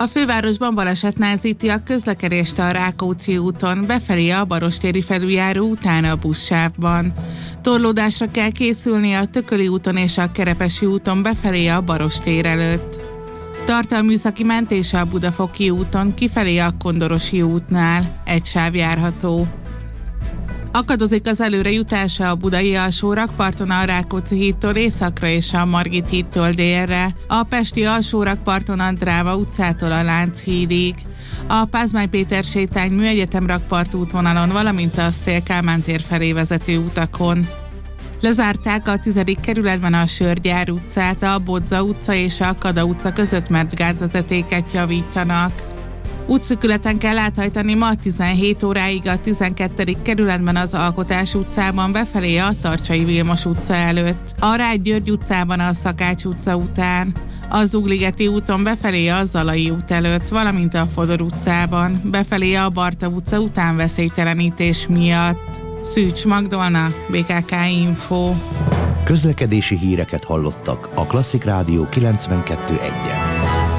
A fővárosban baleset nehezíti a közlekedést a Rákóczi úton, befelé a Barostéri felüljáró után a buszsávban. Torlódásra kell készülni a Tököli úton és a Kerepesi úton befelé a Barostér előtt. Tart a műszaki mentés a Budafoki úton kifelé a Kondorosi útnál, egy sáv járható. Akadozik az előrejutása a budai alsórakparton a Rákóczi hídtól északra és a Margit hídtól délre, a pesti alsórakparton a Dráva utcától a Lánchídig, a Pázmány Péter sétány Műegyetem rakpart útvonalon, valamint a Széll Kálmán tér felé vezető utakon. Lezárták a 10. kerületben a Sörgyár utcát, a Bodza utca és a Kada utca között, mert gázvezetéket javítanak. Útszűkületen kell áthajtani ma 17 óráig a 12. kerületben az Alkotás utcában befelé a Tarcsai Vilmos utca előtt, a Rágy György utcában a Szakács utca után, a Zugligeti úton befelé a Zalai út előtt, valamint a Fodor utcában, befelé a Barta utca után veszélytelenítés miatt. Szűcs Magdolna, BKK Info. Közlekedési híreket hallottak a Klasszik Rádió 92.1-en.